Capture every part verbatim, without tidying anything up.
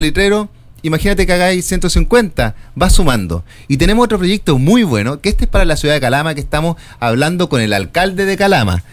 litrero, imagínate que hagáis ciento cincuenta, va sumando. Y tenemos otro proyecto muy bueno, que este es para la ciudad de Calama, que estamos hablando con el alcalde de Calama,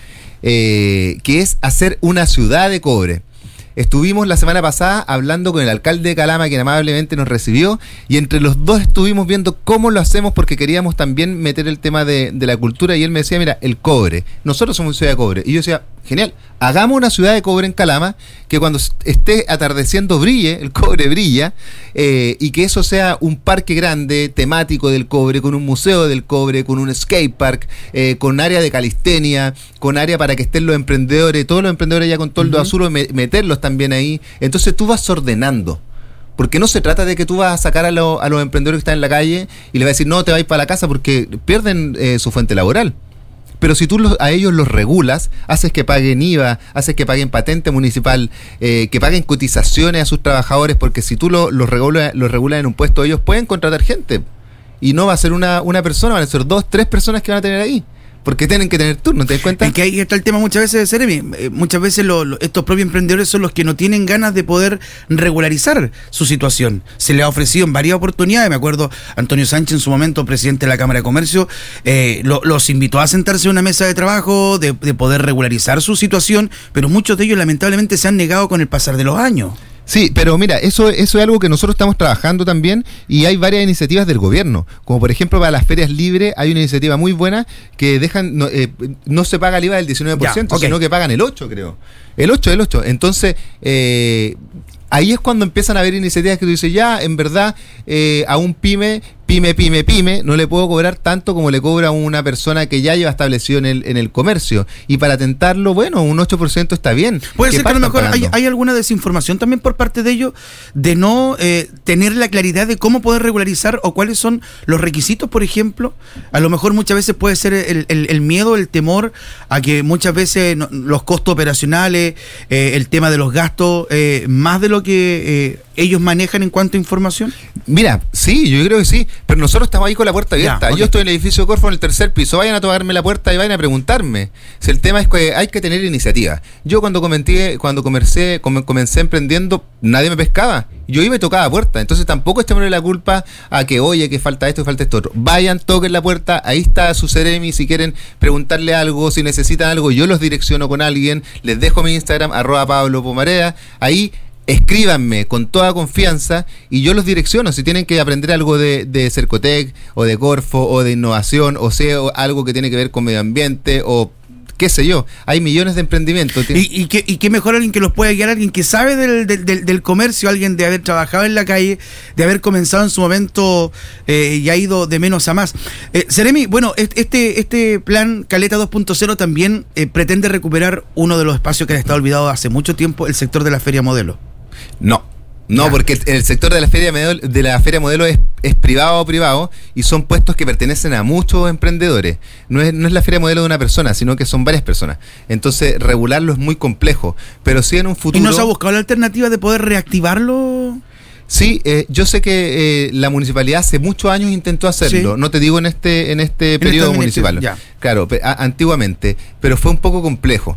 eh, que es hacer una ciudad de cobre. Estuvimos la semana pasada hablando con el alcalde de Calama, quien amablemente nos recibió, y entre los dos estuvimos viendo cómo lo hacemos, porque queríamos también meter el tema de, de la cultura, y él me decía, mira, el cobre, nosotros somos una ciudad de cobre, y yo decía, genial, hagamos una ciudad de cobre en Calama, que cuando esté atardeciendo brille, el cobre brilla, eh, y que eso sea un parque grande, temático del cobre, con un museo del cobre, con un skate park, eh, con área de calistenia, con área para que estén los emprendedores, todos los emprendedores ya con toldo uh-huh. azul, me, meterlos también ahí. Entonces tú vas ordenando, porque no se trata de que tú vas a sacar a, lo, a los emprendedores que están en la calle y les vas a decir, no, te vais para la casa, porque pierden eh, su fuente laboral. Pero si tú los, a ellos los regulas, haces que paguen I V A, haces que paguen patente municipal, eh, que paguen cotizaciones a sus trabajadores, porque si tú lo, los regulas los regulas en un puesto, ellos pueden contratar gente. Y no va a ser una, una persona, van a ser dos, tres personas que van a tener ahí. Porque tienen que tener turno, ¿te das cuenta? Es que ahí está el tema muchas veces de Seremi. Eh, muchas veces lo, lo, estos propios emprendedores son los que no tienen ganas de poder regularizar su situación. Se les ha ofrecido en varias oportunidades. Me acuerdo, Antonio Sánchez, en su momento, presidente de la Cámara de Comercio, eh, lo, los invitó a sentarse en una mesa de trabajo, de, de poder regularizar su situación, pero muchos de ellos lamentablemente se han negado con el pasar de los años. Sí, pero mira, eso, eso es algo que nosotros estamos trabajando también, y hay varias iniciativas del gobierno, como por ejemplo para las ferias libres hay una iniciativa muy buena que dejan, no, eh, no se paga el I V A del diecinueve por ciento, ya, okay. sino que pagan el ocho por ciento, creo. El ocho por ciento, el ocho por ciento. Entonces, eh, ahí es cuando empiezan a haber iniciativas que tú dices, ya, en verdad, eh, a un pyme, pyme, pyme, pyme, no le puedo cobrar tanto como le cobra a una persona que ya lleva establecido en el, en el comercio. Y para tentarlo, bueno, un ocho por ciento está bien. Puede ser que a lo mejor hay, hay alguna desinformación también por parte de ellos, de no eh, tener la claridad de cómo poder regularizar o cuáles son los requisitos, por ejemplo. A lo mejor muchas veces puede ser el, el, el miedo, el temor a que muchas veces no, los costos operacionales, eh, el tema de los gastos, eh, más de lo que eh, ellos manejan en cuanto a información. Mira, sí, yo creo que sí, pero nosotros estamos ahí con la puerta abierta. Ya, okay. Yo estoy en el edificio de Corfo, en el tercer piso, vayan a tocarme la puerta y vayan a preguntarme. Si el tema es que hay que tener iniciativa. Yo cuando comenté, cuando comencé, comencé emprendiendo, nadie me pescaba. Yo iba y tocaba la puerta, entonces tampoco echémosle la culpa a que, oye, que falta esto, que falta esto otro. Vayan, toquen la puerta, ahí está su Seremi, si quieren preguntarle algo, si necesitan algo, yo los direcciono con alguien, les dejo mi Instagram, arroba Pablo Pomarea, ahí escríbanme con toda confianza y yo los direcciono. Si tienen que aprender algo de, de Cercotec o de Corfo o de innovación, o sea, o algo que tiene que ver con medio ambiente o qué sé yo, hay millones de emprendimientos. Y, y, que, y qué mejor alguien que los pueda guiar, alguien que sabe del, del, del, del comercio, alguien de haber trabajado en la calle, de haber comenzado en su momento eh, y ha ido de menos a más. Eh, Seremi, bueno, este, este plan Caleta dos punto cero también eh, pretende recuperar uno de los espacios que ha estado olvidado hace mucho tiempo, el sector de la Feria Modelo. No, no, ya. Porque el, el sector de la feria modelo, de la feria modelo es, es privado o privado y son puestos que pertenecen a muchos emprendedores. No es, no es la feria modelo de una persona, sino que son varias personas. Entonces, regularlo es muy complejo, pero sí en un futuro... ¿Y no se ha buscado la alternativa de poder reactivarlo? Sí, eh, yo sé que eh, la municipalidad hace muchos años intentó hacerlo, sí. No te digo en este en este en periodo este municipal, ya. Claro, a, antiguamente, pero fue un poco complejo.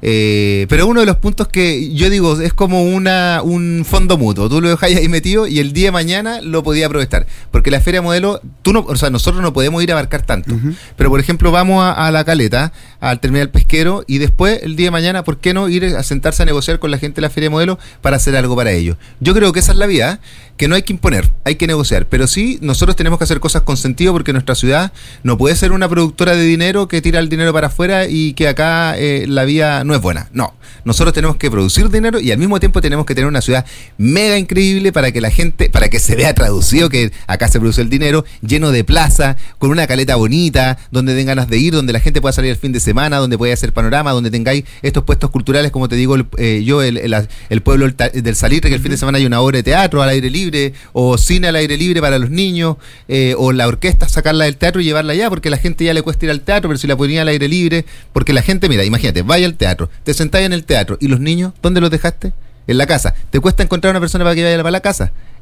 Eh, pero uno de los puntos que yo digo es como una un fondo mutuo, tú lo dejas ahí metido y el día de mañana lo podía aprovechar, porque la feria modelo, tú no, o sea, nosotros no podemos ir a abarcar tanto, uh-huh. Pero por ejemplo vamos a, a la Caleta, al terminal pesquero y después el día de mañana, ¿por qué no ir a sentarse a negociar con la gente de la feria modelo para hacer algo para ellos? Yo creo que esa es la vía, que no hay que imponer, hay que negociar, pero sí nosotros tenemos que hacer cosas con sentido, porque nuestra ciudad no puede ser una productora de dinero que tira el dinero para afuera y que acá eh, la vía no es buena. No, nosotros tenemos que producir dinero y al mismo tiempo tenemos que tener una ciudad mega increíble para que la gente, para que se vea traducido que acá se produce el dinero, lleno de plaza, con una caleta bonita, donde den ganas de ir, donde la gente pueda salir el fin de semana, donde pueda hacer panorama, donde tengáis estos puestos culturales, como te digo el, eh, yo, el, el, el pueblo del Salitre, que el fin de semana hay una obra de teatro al aire libre, o cine al aire libre para los niños, eh, o la orquesta sacarla del teatro y llevarla allá, porque la gente ya le cuesta ir al teatro, pero si la ponía al aire libre, porque la gente, mira, imagínate, vaya al teatro, te sentáis en el teatro, y los niños, ¿dónde los dejaste? En la casa. ¿Te cuesta encontrar una persona para que vaya para la casa?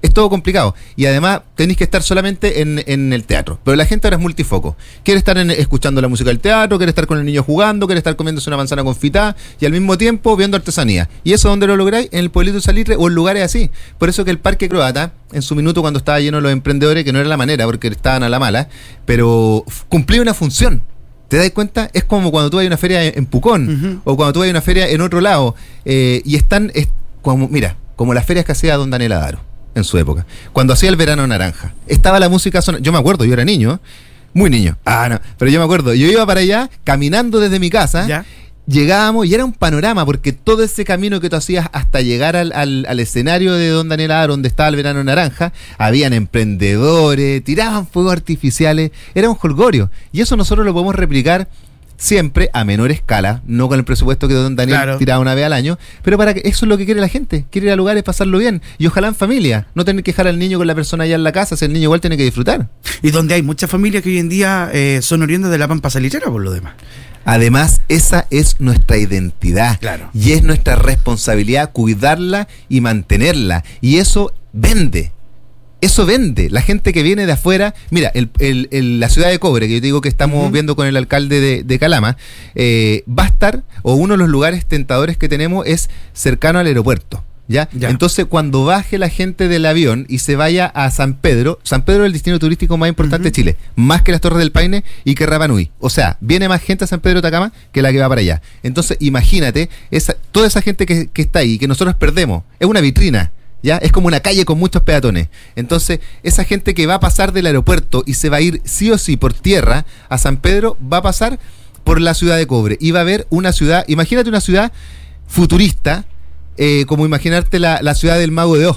Es todo complicado. Y además tenéis que estar solamente en, en el teatro. Pero la gente ahora es multifoco. Quiere estar en, escuchando la música del teatro, quiere estar con el niño jugando, quiere estar comiéndose una manzana confitada y al mismo tiempo viendo artesanía. ¿Y eso dónde lo lográis? En el pueblito de Salitre o en lugares así. Por eso que el Parque Croata, en su minuto cuando estaba lleno de los emprendedores, que no era la manera porque estaban a la mala, pero cumplía una función. ¿Te das cuenta? Es como cuando tú vas a una feria en Pucón, uh-huh, o cuando tú vas a una feria en otro lado. Eh, y están, es como, mira, como las ferias que hacía don Daniel Adaro en su época, cuando hacía el verano naranja. Estaba la música sonando. Yo me acuerdo, yo era niño, muy niño. Ah, no, pero yo me acuerdo, yo iba para allá caminando desde mi casa. ¿Ya? Llegábamos y era un panorama, porque todo ese camino que tú hacías hasta llegar al, al, al escenario de don Daniel Adaro, donde estaba el verano naranja, habían emprendedores, tiraban fuegos artificiales, era un jolgorio. Y eso nosotros lo podemos replicar siempre a menor escala, no con el presupuesto que don Daniel claro. tiraba una vez al año, pero para que eso es lo que quiere la gente, quiere ir a lugares, pasarlo bien, y ojalá en familia, no tener que dejar al niño con la persona allá en la casa, si el niño igual tiene que disfrutar. Y donde hay muchas familias que hoy en día eh, son oriundas de la Pampa Salitrera por lo demás. Además, esa es nuestra identidad, claro, y es nuestra responsabilidad cuidarla y mantenerla, y eso vende. Eso vende. La gente que viene de afuera, mira, el, el, el, la ciudad de Cobre, que yo te digo que estamos uh-huh. viendo con el alcalde de, de Calama, eh, va a estar, o uno de los lugares tentadores que tenemos es cercano al aeropuerto. ¿Ya? Ya. Entonces, cuando baje la gente del avión y se vaya a San Pedro, San Pedro es el destino turístico más importante uh-huh. de Chile, más que las Torres del Paine y que Rapa Nui. O sea, viene más gente a San Pedro de Atacama que la que va para allá. Entonces, imagínate, esa, toda esa gente que, que está ahí, que nosotros perdemos, es una vitrina. ¿Ya? Es como una calle con muchos peatones. Entonces, esa gente que va a pasar del aeropuerto y se va a ir sí o sí por tierra a San Pedro, va a pasar por la ciudad de Cobre. Y va a ver una ciudad, imagínate una ciudad futurista, eh, como imaginarte la, la ciudad del Mago de Oz.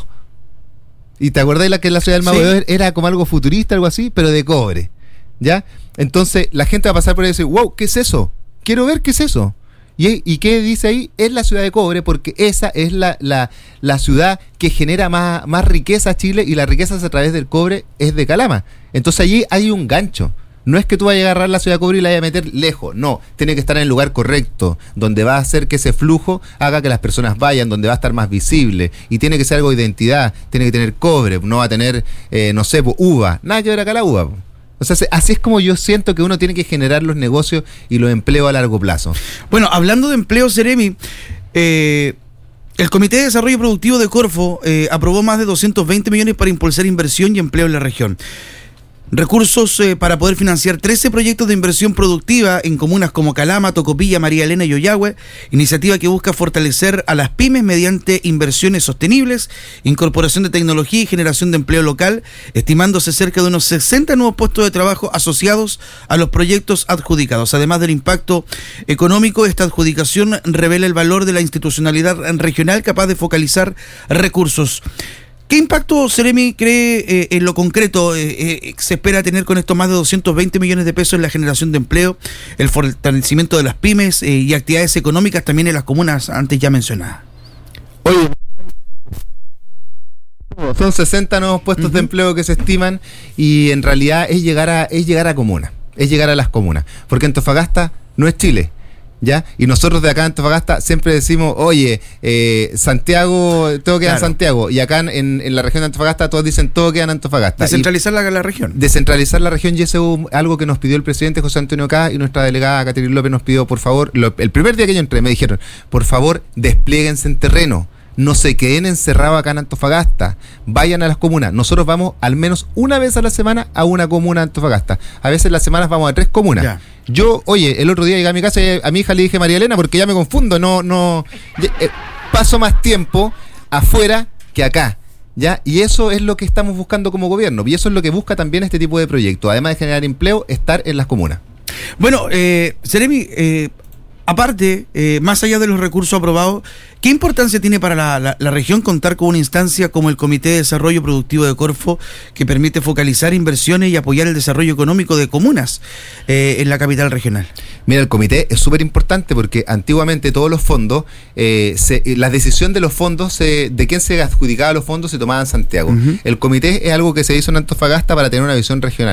¿Y te acordás la que la ciudad del Mago sí. de Oz era como algo futurista, algo así, pero de cobre? ¿Ya? Entonces, la gente va a pasar por ahí y decir, wow, ¿qué es eso? Quiero ver qué es eso. ¿Y, ¿Y qué dice ahí? Es la ciudad de Cobre, porque esa es la, la, la ciudad que genera más, más riqueza a Chile, y la riqueza a través del cobre es de Calama. Entonces allí hay un gancho. No es que tú vayas a agarrar la ciudad de Cobre y la vayas a meter lejos, no, tiene que estar en el lugar correcto, donde va a hacer que ese flujo haga que las personas vayan, donde va a estar más visible, y tiene que ser algo de identidad, tiene que tener cobre, no va a tener, eh, no sé, uva, nada que ver acá la uva. O sea, así es como yo siento que uno tiene que generar los negocios y los empleos a largo plazo. Bueno, hablando de empleo, Seremi, eh, el Comité de Desarrollo Productivo de Corfo eh, aprobó más de doscientos veinte millones para impulsar inversión y empleo en la región. Recursos eh, para poder financiar trece proyectos de inversión productiva en comunas como Calama, Tocopilla, María Elena y Oyagüe, iniciativa que busca fortalecer a las pymes mediante inversiones sostenibles, incorporación de tecnología y generación de empleo local, estimándose cerca de unos sesenta nuevos puestos de trabajo asociados a los proyectos adjudicados. Además del impacto económico, esta adjudicación revela el valor de la institucionalidad regional capaz de focalizar recursos. ¿Qué impacto, Seremi, cree eh, en lo concreto eh, eh, se espera tener con estos más de doscientos veinte millones de pesos en la generación de empleo, el fortalecimiento de las pymes eh, y actividades económicas también en las comunas antes ya mencionadas? Oye, son sesenta nuevos puestos uh-huh. de empleo que se estiman, y en realidad es llegar a es llegar a comunas, es llegar a las comunas, porque Antofagasta no es Chile. ¿Ya? Y nosotros de acá en Antofagasta siempre decimos, oye, eh, Santiago, todo queda claro. en Santiago, y acá en, en la región de Antofagasta todos dicen todo queda en Antofagasta. Descentralizar la, la región. Descentralizar la región, y eso es algo que nos pidió el presidente José Antonio Caz, y nuestra delegada Caterina López nos pidió, por favor, lo, el primer día que yo entré me dijeron, por favor, desplieguense en terreno. No se queden encerrados acá en Antofagasta, vayan a las comunas. Nosotros vamos al menos una vez a la semana a una comuna de Antofagasta. A veces en las semanas vamos a tres comunas. Ya. Yo, oye, el otro día llegué a mi casa y a mi hija le dije María Elena, porque ya me confundo, no, no, eh, paso más tiempo afuera que acá. ¿Ya? Y eso es lo que estamos buscando como gobierno, y eso es lo que busca también este tipo de proyectos, además de generar empleo, estar en las comunas. Bueno, eh, Seremi, eh, aparte, eh, más allá de los recursos aprobados, ¿qué importancia tiene para la, la, la región contar con una instancia como el Comité de Desarrollo Productivo de Corfo, que permite focalizar inversiones y apoyar el desarrollo económico de comunas eh, en la capital regional? Mira, el comité es súper importante porque antiguamente todos los fondos, eh, se, la decisión de los fondos, se, de quién se adjudicaba los fondos, se tomaba en Santiago. Uh-huh. El comité es algo que se hizo en Antofagasta para tener una visión regional.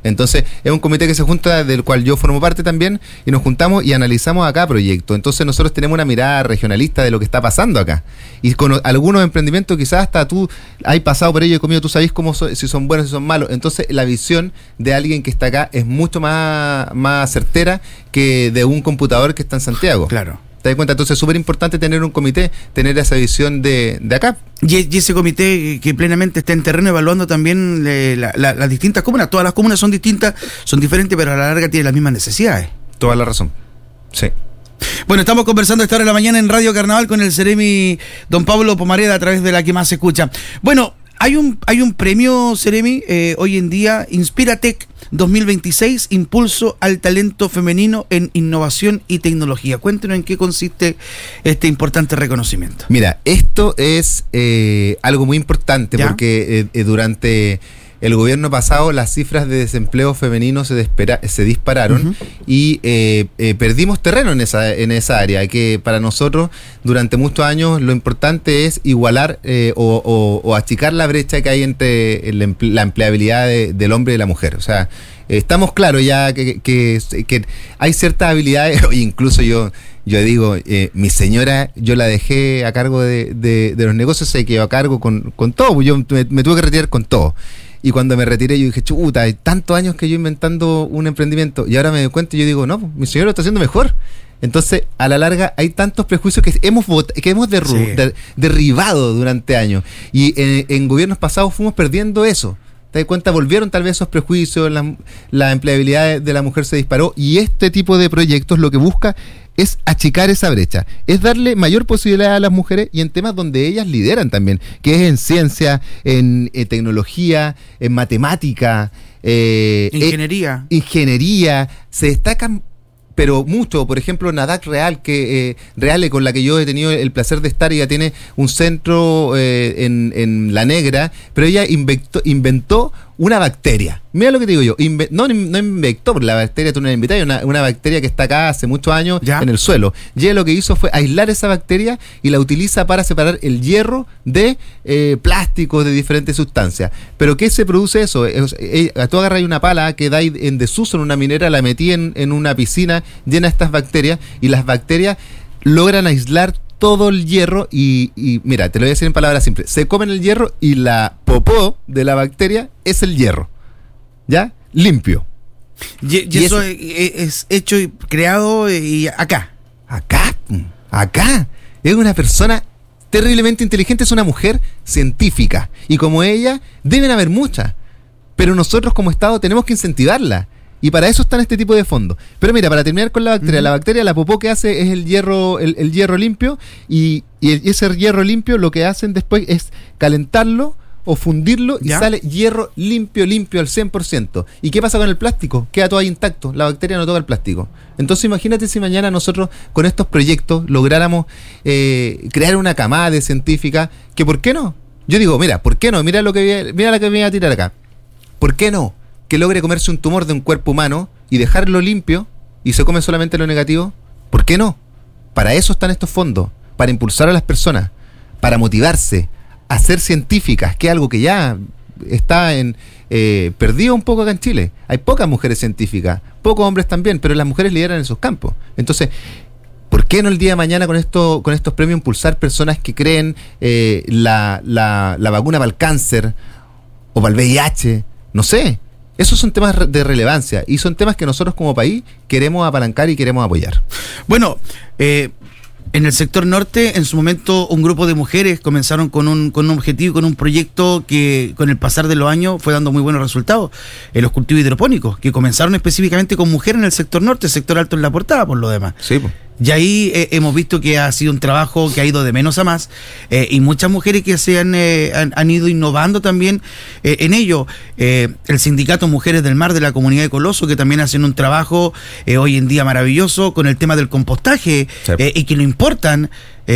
Entonces, es un comité que se junta, del cual yo formo parte también, y nos juntamos y analizamos acá proyectos. Entonces, nosotros tenemos una mirada regionalista de lo que está pasando acá. Y con algunos emprendimientos, quizás hasta tú has pasado por ello y comido, tú sabes cómo son, si son buenos, si son malos. Entonces, la visión de alguien que está acá es mucho más, más certera que de un computador que está en Santiago. Claro. ¿Te das cuenta? Entonces es súper importante tener un comité, tener esa visión de, de acá. Y, y ese comité que plenamente está en terreno evaluando también eh, la, la, las distintas comunas. Todas las comunas son distintas, son diferentes, pero a la larga tienen las mismas necesidades. Toda la razón. Sí. Bueno, estamos conversando a esta hora de la mañana en Radio Carnaval con el Ceremi don Pablo Pomareda a través de La Que Más Se Escucha. Bueno, hay un, hay un premio, Ceremi, eh, hoy en día, Inspiratec dos mil veintiséis, Impulso al Talento Femenino en Innovación y Tecnología. Cuéntenos en qué consiste este importante reconocimiento. Mira, esto es eh, algo muy importante. ¿Ya? Porque eh, durante el gobierno pasado las cifras de desempleo femenino se, despera, se dispararon. Uh-huh. Y eh, eh, perdimos terreno en esa, en esa área, que para nosotros durante muchos años lo importante es igualar eh, o, o, o achicar la brecha que hay entre el, la empleabilidad de, del hombre y la mujer. O sea, eh, estamos claros ya que, que, que hay ciertas habilidades, incluso yo... Yo digo, eh, mi señora, yo la dejé a cargo de, de, de los negocios, se quedó a cargo con, con todo, yo me, me tuve que retirar con todo. Y cuando me retiré yo dije, chuta, hay tantos años que yo inventando un emprendimiento, y ahora me doy cuenta y yo digo, no, mi señora lo está haciendo mejor. Entonces, a la larga, hay tantos prejuicios que hemos vot- que hemos derru- sí. der- derribado durante años. Y en, en gobiernos pasados fuimos perdiendo eso. ¿Te das cuenta? Volvieron tal vez esos prejuicios, la, la empleabilidad de, de la mujer se disparó, y este tipo de proyectos lo que busca es achicar esa brecha, es darle mayor posibilidad a las mujeres y en temas donde ellas lideran también, que es en ciencia, en eh, tecnología, en matemática, eh, ingeniería. Eh, ingeniería, se destacan pero mucho. Por ejemplo, Nadac Real, que eh, Reale, con la que yo he tenido el placer de estar, ella tiene un centro eh, en, en La Negra, pero ella inventó, inventó una bacteria. Mira lo que te digo yo, Inve- no, no inventó, porque la bacteria tú no la invitas, una, una bacteria que está acá hace muchos años ¿Ya? en el suelo. Y ella lo que hizo fue aislar esa bacteria y la utiliza para separar el hierro de eh, plásticos, de diferentes sustancias. ¿Pero qué se produce eso? Es, eh, tú agarras una pala que da en desuso en una minera, la metí en, en una piscina llena de estas bacterias, y las bacterias logran aislar todo el hierro y, y mira, te lo voy a decir en palabras simples, se comen el hierro y la popó de la bacteria es el hierro, ¿ya? Limpio. Y, y, y eso es, es hecho y creado y acá. Acá, acá. Es una persona terriblemente inteligente, es una mujer científica, y como ella deben haber muchas, pero nosotros como Estado tenemos que incentivarla. Y para eso están este tipo de fondos. Pero mira, para terminar con la bacteria, uh-huh. la bacteria, la popó que hace es el hierro, el, el hierro limpio, y, y el, ese hierro limpio lo que hacen después es calentarlo o fundirlo y ¿Ya? sale hierro limpio, limpio al cien por ciento. ¿Y qué pasa con el plástico? Queda todo ahí intacto, la bacteria no toca el plástico. Entonces imagínate si mañana nosotros con estos proyectos lográramos eh, crear una camada de científicas, que ¿por qué no? Yo digo, mira, ¿por qué no? Mira lo que mira la que me voy a tirar acá. ¿Por qué no? Que logre comerse un tumor de un cuerpo humano y dejarlo limpio y se come solamente lo negativo. ¿Por qué no? Para eso están estos fondos, para impulsar a las personas, para motivarse a ser científicas, que es algo que ya está en eh, perdido un poco acá en Chile. Hay pocas mujeres científicas, pocos hombres también, pero las mujeres lideran en sus campos. Entonces, ¿por qué no el día de mañana con esto, con estos premios impulsar personas que creen eh, la, la, la vacuna para el cáncer o para el V I H? No sé. Esos son temas de relevancia y son temas que nosotros como país queremos apalancar y queremos apoyar. Bueno, eh, en el sector norte, en su momento, un grupo de mujeres comenzaron con un, con un objetivo y con un proyecto que con el pasar de los años fue dando muy buenos resultados. En los cultivos hidropónicos, que comenzaron específicamente con mujeres en el sector norte, el sector alto en la portada, por lo demás. Sí, pues. Y ahí eh, hemos visto que ha sido un trabajo que ha ido de menos a más, eh, y muchas mujeres que se han, eh, han, han ido innovando también eh, en ello. Eh, el Sindicato Mujeres del Mar de la Comunidad de Coloso, que también hacen un trabajo eh, hoy en día maravilloso con el tema del compostaje, sí. eh, y que lo importan.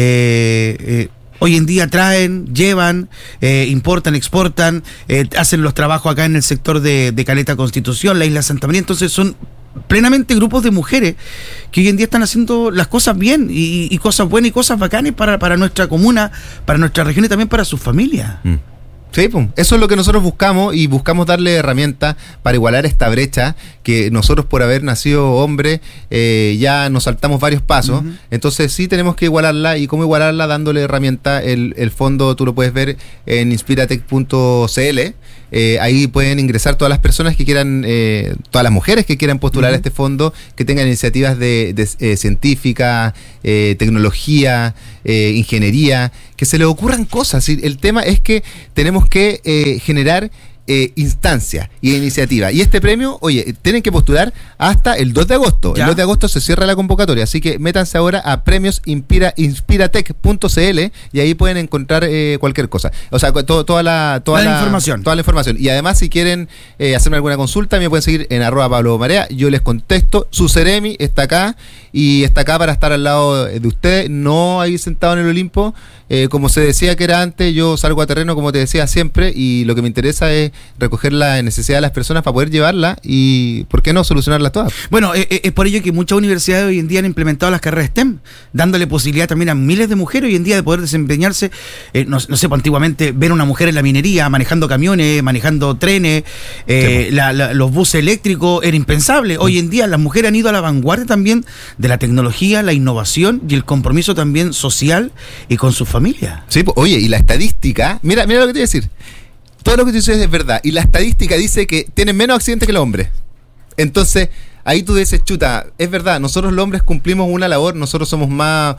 Eh, eh, Hoy en día traen, llevan, eh, importan, exportan, eh, hacen los trabajos acá en el sector de, de Caleta Constitución, la isla Santa María. Entonces son plenamente grupos de mujeres que hoy en día están haciendo las cosas bien y, y cosas buenas y cosas bacanas para, para nuestra comuna, para nuestra región y también para sus familias. Mm. Sí, pues, eso es lo que nosotros buscamos y buscamos darle herramientas para igualar esta brecha que nosotros por haber nacido hombre eh, ya nos saltamos varios pasos. Uh-huh. Entonces sí tenemos que igualarla y cómo igualarla dándole herramientas. El, el fondo tú lo puedes ver en inspiratec punto c l. Eh, ahí pueden ingresar todas las personas que quieran, eh, todas las mujeres que quieran postular uh-huh. a este fondo, que tengan iniciativas de, de eh, científica, eh, tecnología, eh, ingeniería, que se les ocurran cosas. El tema es que tenemos que eh, generar eh, instancias y iniciativas. Y este premio, oye, tienen que postular hasta el dos de agosto. ¿Ya? El dos de agosto se cierra la convocatoria, así que métanse ahora a premios inspira, inspiratec punto c l y ahí pueden encontrar eh, cualquier cosa. O sea, to, toda la toda la, la información. Toda la información. Y además, si quieren eh, hacerme alguna consulta, me pueden seguir en arroba Pablo Marea. Yo les contesto. Su Ceremi está acá y está acá para estar al lado de ustedes, no ahí sentado en el Olimpo. Eh, como se decía que era antes, yo salgo a terreno, como te decía siempre, y lo que me interesa es recoger la necesidad de las personas para poder llevarla y, ¿por qué no?, solucionarlas todas. Bueno, eh, es por ello que muchas universidades hoy en día han implementado las carreras STEM, dándole posibilidad también a miles de mujeres hoy en día de poder desempeñarse, eh, no, no sé, antiguamente ver a una mujer en la minería, manejando camiones, manejando trenes, eh, sí. la, la, los buses eléctricos, era impensable. Hoy en día las mujeres han ido a la vanguardia también de la tecnología, la innovación y el compromiso también social y con sus familias. Familia. Sí, pues, oye, y la estadística, mira, mira lo que te voy a decir. Todo lo que tú dices es verdad. Y la estadística dice que tienen menos accidentes que los hombres. Entonces, ahí tú dices, chuta, es verdad, nosotros los hombres cumplimos una labor, nosotros somos más,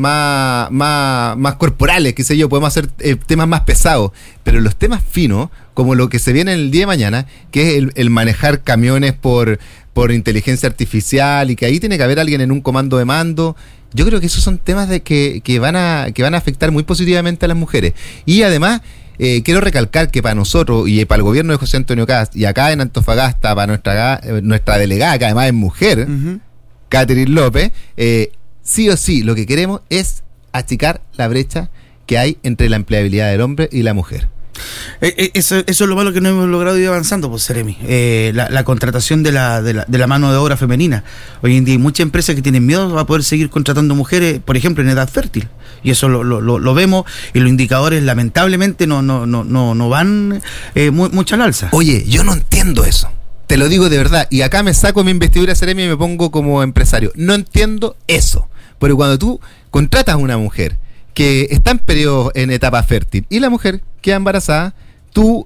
más, más, más corporales, qué sé yo, podemos hacer eh, temas más pesados. Pero los temas finos, como lo que se viene el día de mañana, que es el, el manejar camiones por, por inteligencia artificial y que ahí tiene que haber alguien en un comando de mando. Yo creo que esos son temas de que, que van a que van a afectar muy positivamente a las mujeres. Y además, eh, quiero recalcar que para nosotros y para el gobierno de José Antonio Cast y acá en Antofagasta, para nuestra nuestra delegada, que además es mujer, uh-huh. Catherine López, eh, sí o sí, lo que queremos es achicar la brecha que hay entre la empleabilidad del hombre y la mujer. Eh, eso, eso es lo malo que no hemos logrado ir avanzando, pues, Ceremi. Eh, la, la contratación de la, de, la, de la mano de obra femenina. Hoy en día hay muchas empresas que tienen miedo a poder seguir contratando mujeres, por ejemplo, en edad fértil. Y eso lo, lo, lo vemos y los indicadores lamentablemente no, no, no, no, no van eh, muy, mucho al alza. Oye, yo no entiendo eso. Te lo digo de verdad. Y acá me saco mi investidura Ceremi y me pongo como empresario. No entiendo eso. Porque cuando tú contratas a una mujer que está en periodo, en etapa fértil, y la mujer queda embarazada, tú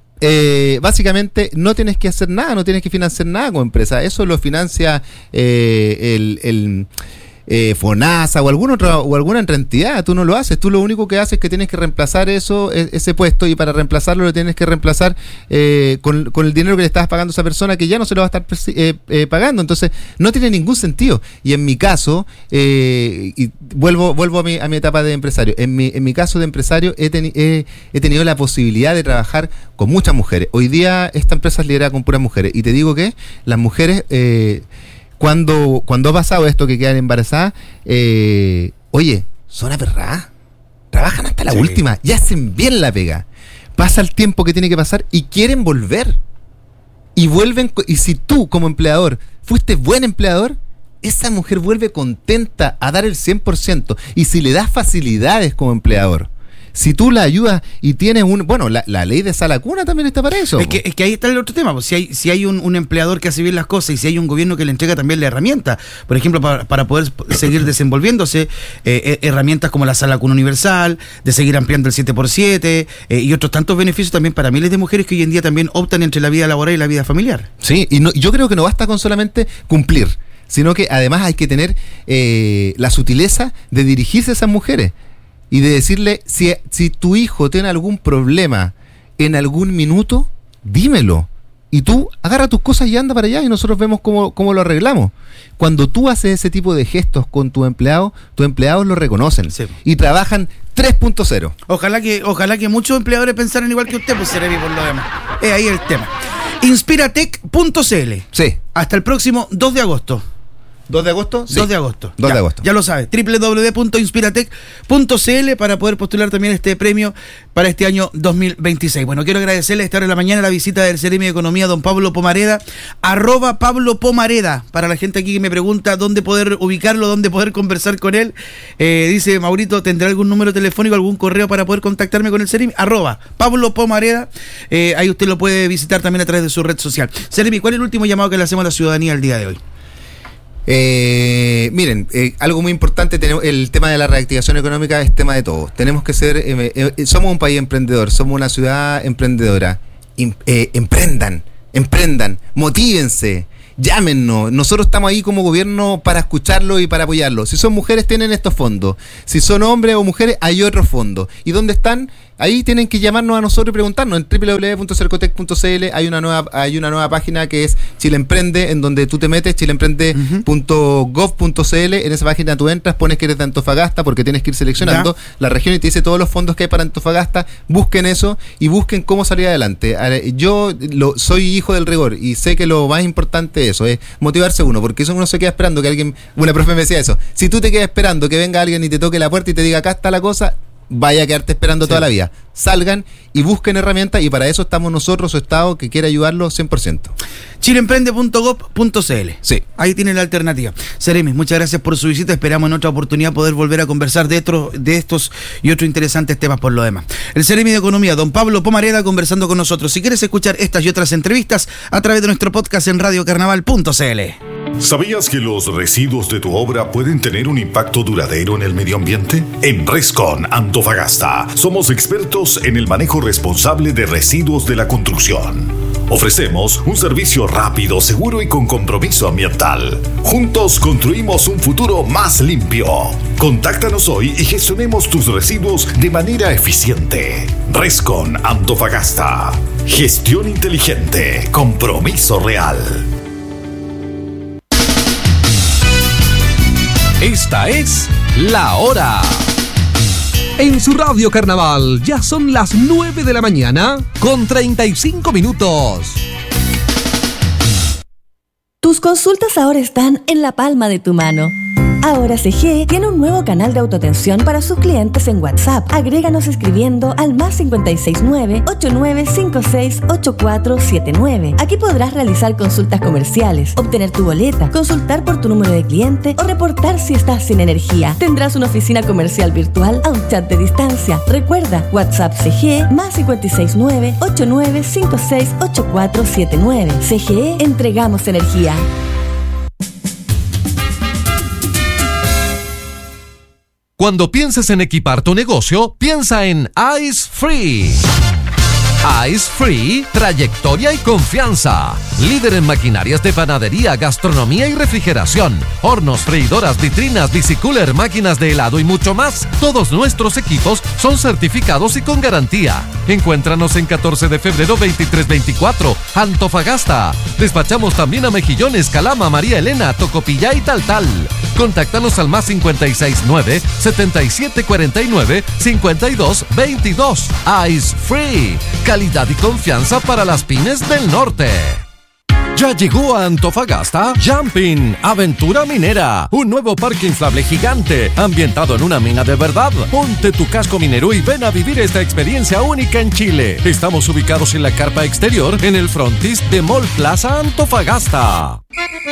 eh, básicamente no tienes que hacer nada, no tienes que financiar nada como empresa. Eso lo financia eh, el... el Eh, FONASA o alguna otra o alguna otra entidad. Tú no lo haces, tú lo único que haces es que tienes que reemplazar eso, ese puesto, y para reemplazarlo lo tienes que reemplazar eh, con, con el dinero que le estabas pagando a esa persona, que ya no se lo va a estar eh, eh, pagando. Entonces no tiene ningún sentido. Y en mi caso, eh, y vuelvo vuelvo a mi, a mi etapa de empresario, en mi, en mi caso de empresario he, teni- he, he tenido la posibilidad de trabajar con muchas mujeres. Hoy día esta empresa es liderada con puras mujeres, y te digo que las mujeres eh, Cuando, cuando ha pasado esto que quedan embarazadas, eh, oye, son aperradas, trabajan hasta la sí. última y hacen bien la pega. Pasa el tiempo que tiene que pasar y quieren volver. Y vuelven, y si tú como empleador fuiste buen empleador, esa mujer vuelve contenta a dar el cien por ciento. Y si le das facilidades como empleador, si tú la ayudas y tienes un... Bueno, la, la ley de sala cuna también está para eso. Es que, es que ahí está el otro tema. Pues, si hay, si hay un, un empleador que hace bien las cosas y si hay un gobierno que le entrega también la herramienta, por ejemplo, para, para poder seguir desenvolviéndose, eh, herramientas como la sala cuna universal, de seguir ampliando el siete por siete eh, y otros tantos beneficios también para miles de mujeres que hoy en día también optan entre la vida laboral y la vida familiar. Sí, y no, yo creo que no basta con solamente cumplir, sino que además hay que tener eh, la sutileza de dirigirse a esas mujeres. Y de decirle, si, si tu hijo tiene algún problema en algún minuto, dímelo. Y tú agarra tus cosas y anda para allá y nosotros vemos cómo, cómo lo arreglamos. Cuando tú haces ese tipo de gestos con tu empleado, tus empleados lo reconocen sí. y trabajan tres punto cero. Ojalá que, ojalá que muchos empleadores pensaran igual que usted, pues Ceremi, por lo demás. Es ahí el tema. inspiratec punto c l. Sí. Hasta el próximo dos de agosto. ¿dos de agosto? Sí. dos de agosto. dos ya, de agosto. Ya lo sabes. doble u doble u doble u punto inspiratec punto c l para poder postular también este premio para este año dos mil veintiséis. Bueno, quiero agradecerle esta hora de la mañana la visita del Seremi de Economía, don Pablo Pomareda, arroba Pablo Pomareda, para la gente aquí que me pregunta dónde poder ubicarlo, dónde poder conversar con él. Eh, dice Maurito, ¿tendrá algún número telefónico, algún correo para poder contactarme con el Seremi? Arroba Pablo Pomareda. Eh, ahí usted lo puede visitar también a través de su red social. Seremi, ¿cuál es el último llamado que le hacemos a la ciudadanía el día de hoy? Eh, miren, eh, algo muy importante, tenemos, el tema de la reactivación económica es tema de todos. Tenemos que ser, eh, eh, somos un país emprendedor, somos una ciudad emprendedora. Im, eh, emprendan, emprendan, motívense, llámenos. Nosotros estamos ahí como gobierno para escucharlo y para apoyarlo. Si son mujeres, tienen estos fondos. Si son hombres o mujeres, hay otros fondos. ¿Y dónde están? Ahí tienen que llamarnos a nosotros y preguntarnos. En doble u doble u doble u punto cercotec punto c l hay una nueva hay una nueva página que es Chile Emprende, en donde tú te metes, chile emprende punto gov punto c l. En esa página tú entras, pones que eres de Antofagasta, porque tienes que ir seleccionando ¿Ya? la región y te dice todos los fondos que hay para Antofagasta. Busquen eso y busquen cómo salir adelante. Yo lo, soy hijo del rigor y sé que lo más importante es eso, es motivarse uno, porque eso uno se queda esperando que alguien, una profe me decía eso, si tú te quedas esperando que venga alguien y te toque la puerta y te diga acá está la cosa, vaya a quedarte esperando sí. toda la vida. Salgan y busquen herramientas, y para eso estamos nosotros, su Estado, que quiere ayudarlo cien por ciento. chile emprende punto gov punto c l. Sí. Ahí tienen la alternativa. Seremi, muchas gracias por su visita. Esperamos en otra oportunidad poder volver a conversar de, otro, de estos y otros interesantes temas por lo demás. El Seremi de Economía, don Pablo Pomareda, conversando con nosotros. Si quieres escuchar estas y otras entrevistas, a través de nuestro podcast en radio carnaval punto c l. ¿Sabías que los residuos de tu obra pueden tener un impacto duradero en el medio ambiente? En Rescon Antofagasta somos expertos en el manejo responsable de residuos de la construcción. Ofrecemos un servicio rápido, seguro y con compromiso ambiental. Juntos construimos un futuro más limpio. Contáctanos hoy y gestionemos tus residuos de manera eficiente. Rescon Antofagasta. Gestión inteligente. Compromiso real. Esta es La Hora. En su radio Carnaval ya son las nueve de la mañana con treinta y cinco minutos. Tus consultas ahora están en la palma de tu mano. Ahora C G tiene un nuevo canal de autoatención para sus clientes en WhatsApp. Agréganos escribiendo al más cinco seis nueve, ocho nueve cinco seis, ocho cuatro siete nueve. Aquí podrás realizar consultas comerciales, obtener tu boleta, consultar por tu número de cliente o reportar si estás sin energía. Tendrás una oficina comercial virtual a un chat de distancia. Recuerda, WhatsApp C G más cinco seis nueve, ocho nueve cinco seis, ocho cuatro siete nueve. C G E, entregamos energía. Cuando pienses en equipar tu negocio, piensa en Ice Free. Ice Free, trayectoria y confianza. Líder en maquinarias de panadería, gastronomía y refrigeración. Hornos, freidoras, vitrinas, bicicooler, máquinas de helado y mucho más. Todos nuestros equipos son certificados y con garantía. Encuéntranos en catorce de febrero veintitrés veinticuatro, Antofagasta. Despachamos también a Mejillones, Calama, María Elena, Tocopilla y Tal Tal. Contáctanos al más cinco seis nueve, setenta y siete cuarenta y nueve, cincuenta y dos veintidós. Ice Free. Calidad y confianza para las pymes del norte. Ya llegó a Antofagasta Jumping, Aventura Minera, un nuevo parque inflable gigante, ambientado en una mina de verdad. Ponte tu casco minero y ven a vivir esta experiencia única en Chile. Estamos ubicados en la carpa exterior, en el frontis de Mall Plaza Antofagasta.